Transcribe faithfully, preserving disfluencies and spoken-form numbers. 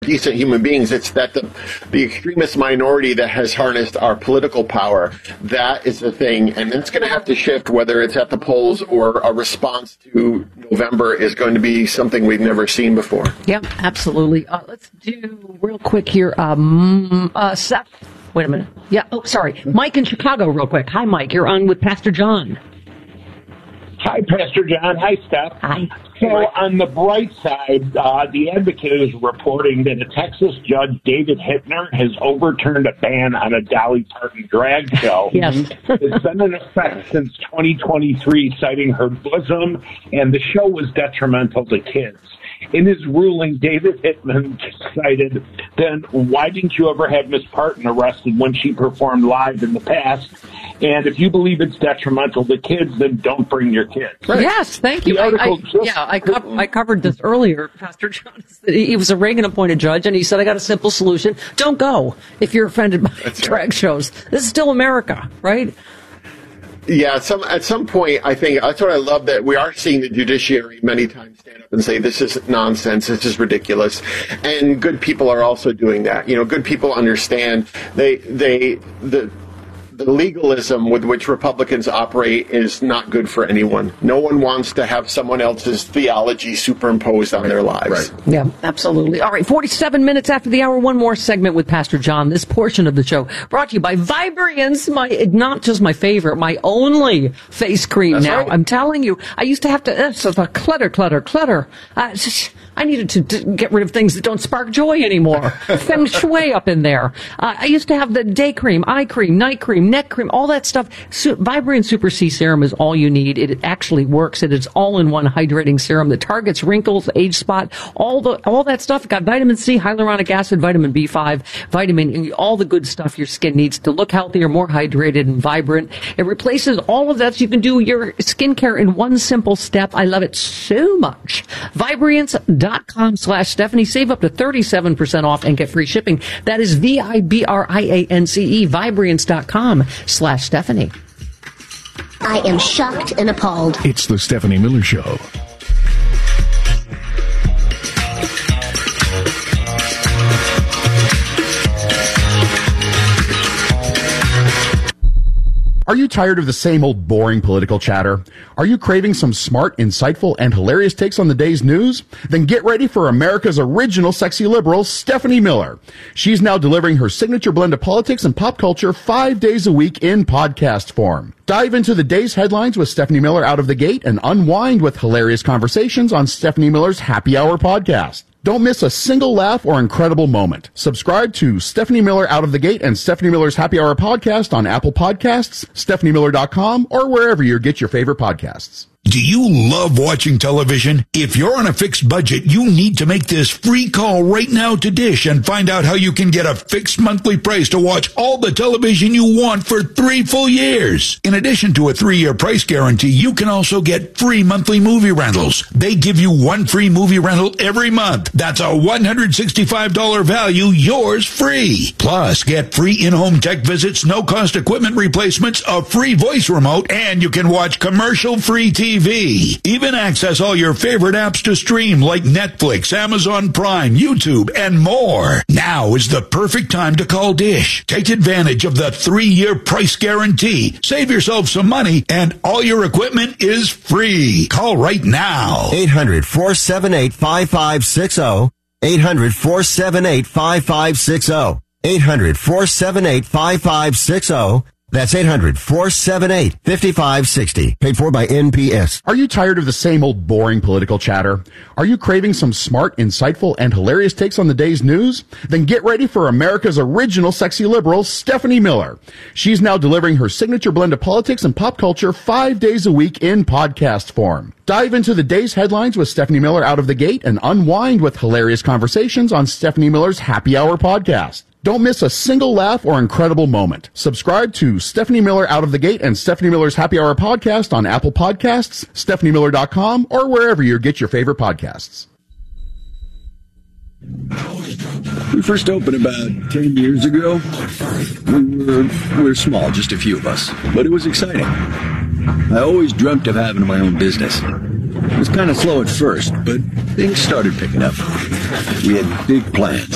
decent human beings. It's that the, the extremist minority that has harnessed our political power, that is the thing. And it's going to have to shift, whether it's at the polls or a response to November is going to be something we've never seen before. Yeah, absolutely. Uh, let's do real quick here. Um, uh, Seth, wait a minute. Yeah, oh, sorry. Mike in Chicago, real quick. Hi, Mike. You're on with Pastor John. Hi, Pastor John. Hi, Steph. Hi. So on the bright side, uh, the Advocate is reporting that a Texas judge, David Hittner, has overturned a ban on a Dolly Parton drag show. Yes. It's been in effect since twenty twenty-three, citing her bosom, and the show was detrimental to kids. In his ruling, David Hittman cited, then why didn't you ever have Miss Parton arrested when she performed live in the past? And if you believe it's detrimental to kids, then don't bring your kids. Right. Yes, thank you. The I, article I, just, yeah, I, co- I covered this earlier, Pastor John. He was a Reagan-appointed judge, and he said, I got a simple solution. Don't go if you're offended by That's drag right. shows. This is still America, right? Yeah, some, at some point, I think that's what I love, that we are seeing the judiciary many times stand up and say, this is nonsense, this is ridiculous. And good people are also doing that. You know, good people understand they, they, the, the legalism with which Republicans operate is not good for anyone. No one wants to have someone else's theology superimposed on their lives. Right. Yeah, absolutely. All right, forty-seven minutes after the hour, one more segment with Pastor John. This portion of the show brought to you by Vibrance, my not just my favorite, my only face cream. That's now. Right. I'm telling you, I used to have to, uh, so the clutter, clutter, clutter. Uh, just, I needed to d- get rid of things that don't spark joy anymore. Feng shui up in there. Uh, I used to have the day cream, eye cream, night cream, neck cream, all that stuff. Su- Vibrant Super C Serum is all you need. It actually works. It is all-in-one hydrating serum that targets wrinkles, age spot, all the all that stuff. It got vitamin C, hyaluronic acid, vitamin B five, vitamin E, all the good stuff your skin needs to look healthier, more hydrated, and vibrant. It replaces all of that so you can do your skincare in one simple step. I love it so much. Vibrance dot com slash Stephanie. Save up to thirty-seven percent off and get free shipping. That is V I B R I A N C E, Vibrance dot com slash Stephanie. I am shocked and appalled. It's the Stephanie Miller Show. Are you tired of the same old boring political chatter? Are you craving some smart, insightful, and hilarious takes on the day's news? Then get ready for America's original sexy liberal, Stephanie Miller. She's now delivering her signature blend of politics and pop culture five days a week in podcast form. Dive into the day's headlines with Stephanie Miller out of the gate and unwind with hilarious conversations on Stephanie Miller's Happy Hour podcast. Don't miss a single laugh or incredible moment. Subscribe to Stephanie Miller Out of the Gate and Stephanie Miller's Happy Hour podcast on Apple Podcasts, Stephanie Miller dot com, or wherever you get your favorite podcasts. Do you love watching television? If you're on a fixed budget, you need to make this free call right now to Dish and find out how you can get a fixed monthly price to watch all the television you want for three full years. In addition to a three-year price guarantee, you can also get free monthly movie rentals. They give you one free movie rental every month. That's a one hundred sixty-five dollars value, yours free. Plus, get free in-home tech visits, no-cost equipment replacements, a free voice remote, and you can watch commercial-free T V. T V. Even access all your favorite apps to stream like Netflix, Amazon Prime, YouTube, and more. Now is the perfect time to call Dish. Take advantage of the three-year price guarantee. Save yourself some money, and all your equipment is free. Call right now. eight hundred, four seven eight, five five six zero. eight hundred, four seven eight, five five six zero. eight hundred, four seven eight, five five six zero. That's eight hundred, four seven eight, five five six zero. Paid for by N P S. Are you tired of the same old boring political chatter? Are you craving some smart, insightful, and hilarious takes on the day's news? Then get ready for America's original sexy liberal, Stephanie Miller. She's now delivering her signature blend of politics and pop culture five days a week in podcast form. Dive into the day's headlines with Stephanie Miller out of the gate and unwind with hilarious conversations on Stephanie Miller's Happy Hour podcast. Don't miss a single laugh or incredible moment. Subscribe to Stephanie Miller Out of the Gate and Stephanie Miller's Happy Hour podcast on Apple Podcasts, Stephanie Miller dot com, or wherever you get your favorite podcasts. We first opened about ten years ago. We were, we were small, just a few of us, but it was exciting. I always dreamt of having my own business. It was kind of slow at first, but things started picking up. We had big plans.